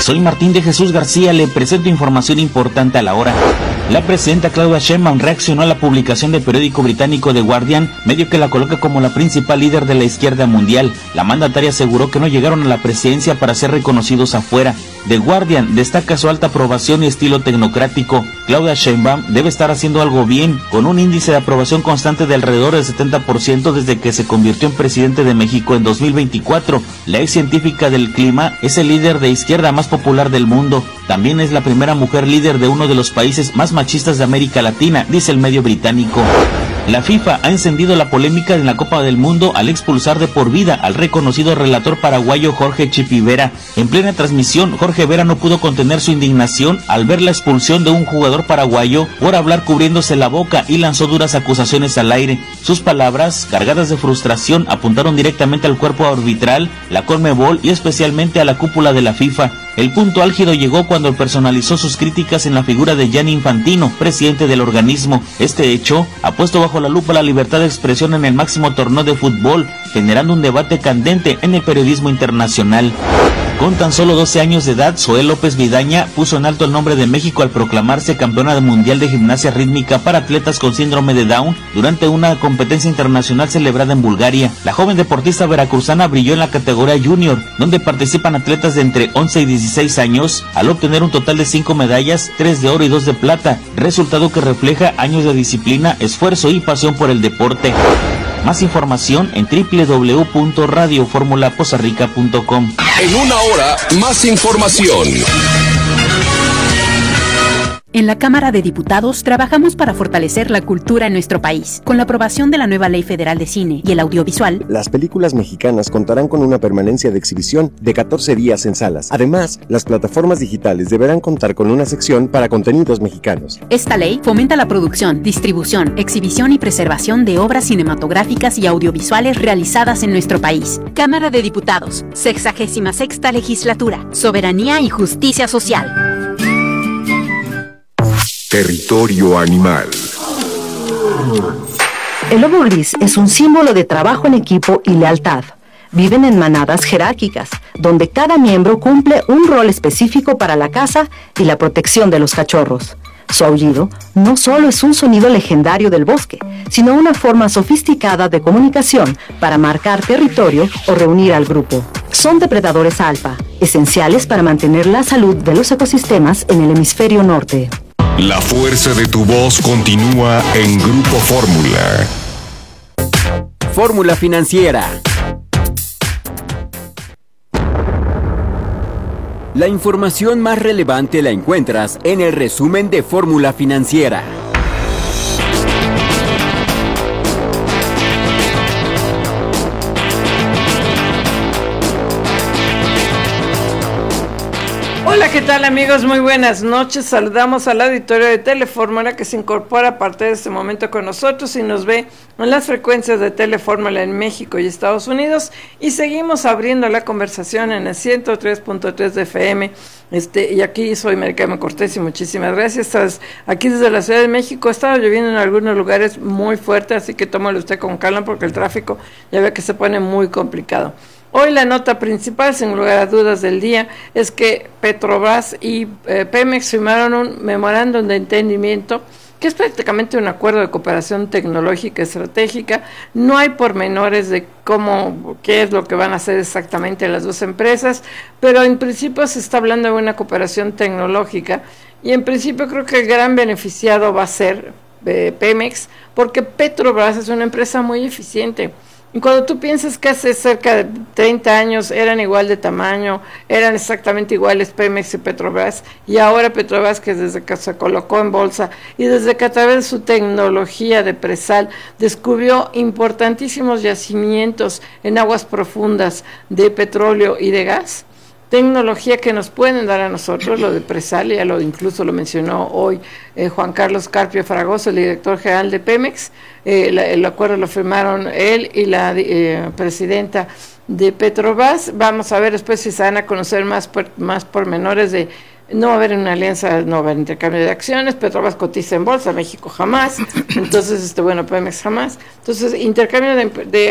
Soy Martín de Jesús García, le presento información importante a la hora. La presidenta Claudia Sheinbaum reaccionó a la publicación del periódico británico The Guardian, medio que la coloca como la principal líder de la izquierda mundial. La mandataria aseguró que no llegaron a la presidencia para ser reconocidos afuera. The Guardian destaca su alta aprobación y estilo tecnocrático. Claudia Sheinbaum debe estar haciendo algo bien, con un índice de aprobación constante de alrededor del 70% desde que se convirtió en presidente de México en 2024. La ex científica del clima es el líder de izquierda más popular del mundo. También es la primera mujer líder de uno de los países más machistas de América Latina, dice el medio británico. La FIFA ha encendido la polémica en la Copa del Mundo al expulsar de por vida al reconocido relator paraguayo Jorge Chipi Vera. En plena transmisión, Jorge Vera no pudo contener su indignación al ver la expulsión de un jugador paraguayo por hablar cubriéndose la boca y lanzó duras acusaciones al aire. Sus palabras, cargadas de frustración, apuntaron directamente al cuerpo arbitral, la Conmebol y especialmente a la cúpula de la FIFA. El punto álgido llegó cuando personalizó sus críticas en la figura de Gianni Infantino, presidente del organismo. Este hecho ha puesto bajo la lupa la libertad de expresión en el máximo torneo de fútbol, generando un debate candente en el periodismo internacional. Con tan solo 12 años de edad, Zoé López Vidaña puso en alto el nombre de México al proclamarse campeona mundial de gimnasia rítmica para atletas con síndrome de Down durante una competencia internacional celebrada en Bulgaria. La joven deportista veracruzana brilló en la categoría junior, donde participan atletas de entre 11 y 16 años, al obtener un total de 5 medallas, 3 de oro y 2 de plata, resultado que refleja años de disciplina, esfuerzo y pasión por el deporte. Más información en www.radioformulaposarrica.com. En una hora, más información. En la Cámara de Diputados trabajamos para fortalecer la cultura en nuestro país. Con la aprobación de la nueva Ley Federal de Cine y el Audiovisual, las películas mexicanas contarán con una permanencia de exhibición de 14 días en salas. Además, las plataformas digitales deberán contar con una sección para contenidos mexicanos. Esta ley fomenta la producción, distribución, exhibición y preservación de obras cinematográficas y audiovisuales realizadas en nuestro país. Cámara de Diputados, 66ª Legislatura, Soberanía y Justicia Social. Territorio animal. El lobo gris es un símbolo de trabajo en equipo y lealtad. Viven en manadas jerárquicas, donde cada miembro cumple un rol específico para la caza y la protección de los cachorros. Su aullido no solo es un sonido legendario del bosque, sino una forma sofisticada de comunicación para marcar territorio o reunir al grupo. Son depredadores alfa, esenciales para mantener la salud de los ecosistemas en el hemisferio norte. La fuerza de tu voz continúa en Grupo Fórmula. Fórmula Financiera. La información más relevante la encuentras en el resumen de Fórmula Financiera. Hola, ¿qué tal amigos? Muy buenas noches. Saludamos al auditorio de Telefórmula que se incorpora a partir de este momento con nosotros y nos ve en las frecuencias de Telefórmula en México y Estados Unidos, y seguimos abriendo la conversación en el 103.3 de FM. Y aquí soy Maricama Cortés y muchísimas gracias. Aquí desde la Ciudad de México ha estado lloviendo en algunos lugares muy fuerte, así que tómalo usted con calma porque el tráfico ya ve que se pone muy complicado. Hoy la nota principal, sin lugar a dudas del día, es que Petrobras y Pemex firmaron un memorándum de entendimiento, que es prácticamente un acuerdo de cooperación tecnológica estratégica. No hay pormenores de qué es lo que van a hacer exactamente las dos empresas, pero en principio se está hablando de una cooperación tecnológica, y en principio creo que el gran beneficiado va a ser Pemex, porque Petrobras es una empresa muy eficiente. Y cuando tú piensas que hace cerca de 30 años eran igual de tamaño, eran exactamente iguales Pemex y Petrobras, y ahora Petrobras, que desde que se colocó en bolsa y desde que a través de su tecnología de presal descubrió importantísimos yacimientos en aguas profundas de petróleo y de gas, tecnología que nos pueden dar a nosotros, lo de presal, ya incluso lo mencionó hoy Juan Carlos Carpio Fragoso, el director general de Pemex. El acuerdo lo firmaron él y la presidenta de Petrobras. Vamos a ver después si se van a conocer más pormenores de. No va a haber una alianza, no va a haber intercambio de acciones. Petrobras cotiza en bolsa, México jamás. Entonces, Pemex jamás. Entonces, intercambio de